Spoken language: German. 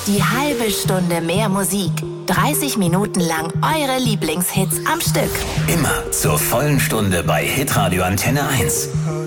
Die halbe Stunde mehr Musik. 30 Minuten lang eure Lieblingshits am Stück. Immer zur vollen Stunde bei Hitradio Antenne 1.